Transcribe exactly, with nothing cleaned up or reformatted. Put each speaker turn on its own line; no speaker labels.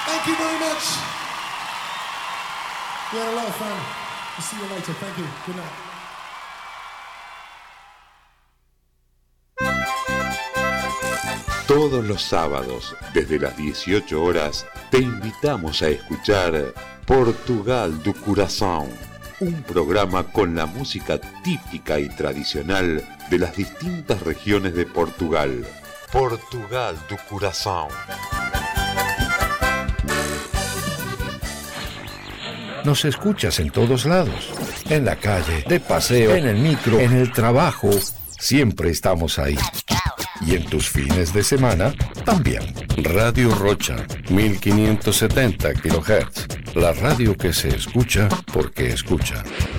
Thank you very much. We had a lot of fun. We'll see you later. Thank you. Good night.
Todos los sábados, desde las dieciocho horas, te invitamos a escuchar Portugal do Coração, un programa con la música típica y tradicional de las distintas regiones de Portugal. Portugal do Coração.
Nos escuchas en todos lados, en la calle, de paseo, en el micro, en el trabajo. Siempre estamos ahí. Y en tus fines de semana, también. Radio Rocha, mil quinientos setenta kilohertz. La radio que se escucha porque escucha.